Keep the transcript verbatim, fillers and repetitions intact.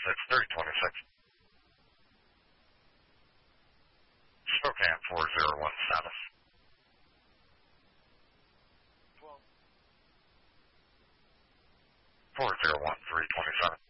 six, three twenty-six. Spokane four zero one status. four zero one three twenty-seven.